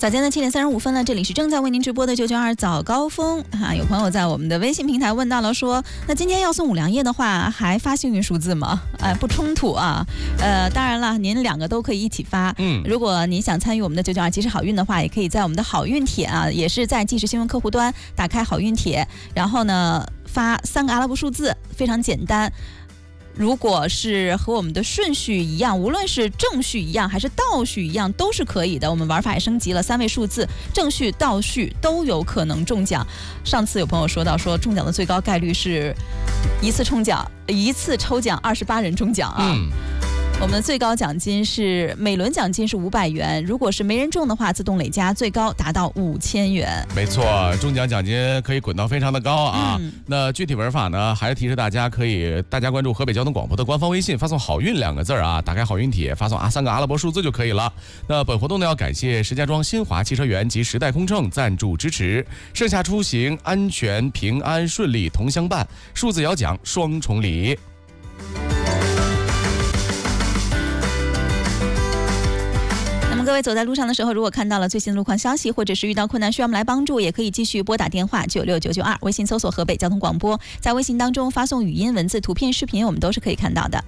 早间的7:35呢，这里是正在为您直播的992早高峰啊。有朋友在我们的微信平台问到了说，那今天要送5粮液的话，还发幸运数字吗？不冲突啊。当然了，您2个都可以一起发。如果您想参与我们的992即时好运的话，也可以在我们的好运帖啊，也是在即时新闻客户端打开好运帖，然后呢发3个阿拉伯数字，非常简单。如果是和我们的顺序一样，无论是正序一样还是倒序一样，都是可以的。我们玩法也升级了，3位数字，正序、倒序都有可能中奖。上次有朋友说到，说中奖的最高概率是一次抽奖28人中奖啊。我们的最高奖金是每轮奖金是500元，如果是没人中的话，自动累加，最高达到5000元。 没错，中奖奖金可以滚到非常的高啊。那具体玩法呢，还是提示大家大家关注河北交通广播的官方微信，发送好运2个字啊，打开好运帖，发送3个阿拉伯数字就可以了。那本活动呢，要感谢石家庄新华汽车园及时代空乘赞助支持，盛夏出行安全平安顺利同相伴，数字摇奖双重礼。 各位走在路上的时候，如果看到了最新的路况消息，或者是遇到困难需要我们来帮助，也可以继续拨打电话96992，微信搜索河北交通广播，在微信当中发送语音、文字、图片、视频，我们都是可以看到的。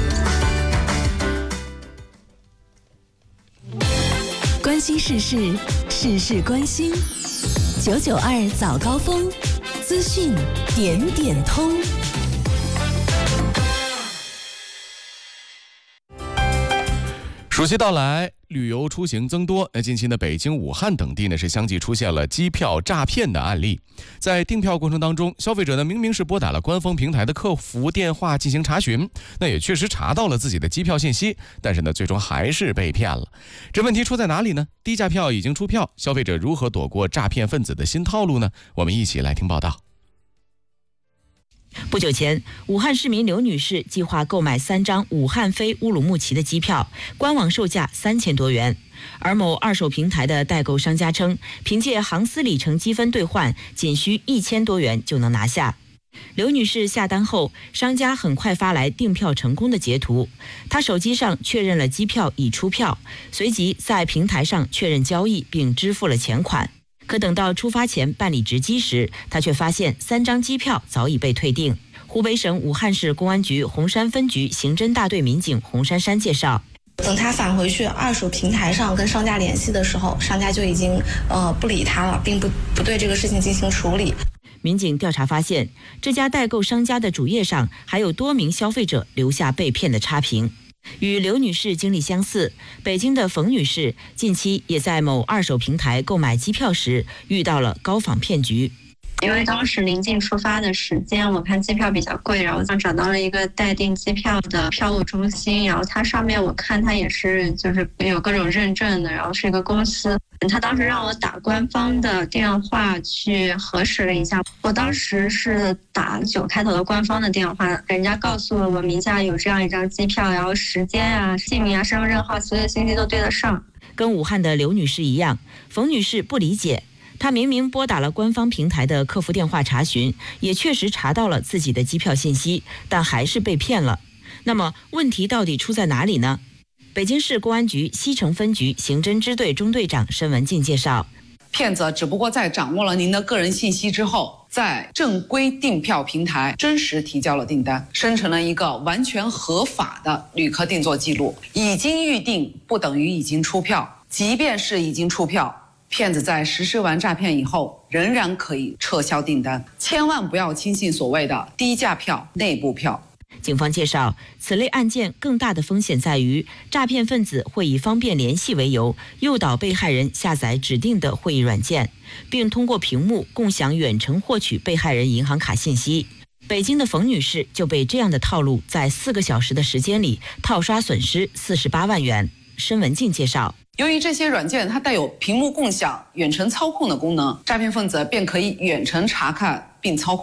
关心时事，事事关心。992早高峰，资讯点点通。 暑期到来，旅游出行增多。近期呢，北京、武汉等地呢是相继出现了机票诈骗的案例。在订票过程当中，消费者呢明明是拨打了官方平台的客服电话进行查询，那也确实查到了自己的机票信息，但是呢，最终还是被骗了。这问题出在哪里呢？低价票已经出票，消费者如何躲过诈骗分子的新套路呢？我们一起来听报道。 不久前，武汉市民刘女士计划购买3张武汉飞乌鲁木齐的机票，官网售价3000多元。而某二手平台的代购商家称，凭借航司里程积分兑换，仅需1000多元就能拿下。刘女士下单后，商家很快发来订票成功的截图，她手机上确认了机票已出票，随即在平台上确认交易并支付了钱款。可等到出发前办理值机时，他却发现3张机票早已被退订。湖北省武汉市公安局洪山分局刑侦大队民警洪珊珊介绍， 等他返回去二手平台上跟商家联系的时候，商家就已经不理他了，并不对这个事情进行处理。 民警调查发现，这家代购商家的主页上还有多名消费者留下被骗的差评。与刘女士经历相似，北京的冯女士近期也在某二手平台购买机票时遇到了高仿骗局。 因为当时临近出发的时间，我看机票比较贵，然后找到了一个代订机票的票务中心，然后它上面我看它也是就是有各种认证的，然后是一个公司。他当时让我打官方的电话去核实了一下，我当时是打9开头的官方的电话，人家告诉了我名下有这样一张机票，然后时间啊、姓名啊、身份证号，所有信息都对得上。 跟武汉的刘女士一样，冯女士不理解，她明明拨打了官方平台的客服电话查询，也确实查到了自己的机票信息，但还是被骗了。那么问题到底出在哪里呢？北京市公安局西城分局刑侦支队中队长申文静介绍， 骗子只不过在掌握了您的个人信息之后，在正规订票平台真实提交了订单，生成了一个完全合法的旅客订座记录。已经预订不等于已经出票，即便是已经出票，骗子在实施完诈骗以后，仍然可以撤销订单。千万不要轻信所谓的低价票、内部票。 警方介绍，此类案件更大的风险在于，诈骗分子会以方便联系为由，诱导被害人下载指定的会议软件，并通过屏幕共享远程获取被害人银行卡信息。北京的冯女士就被这样的套路在4个小时的时间里套刷损失48万元。申文静介绍， 由于这些软件它带有屏幕共享、远程操控的功能，诈骗分子便可以远程查看并操控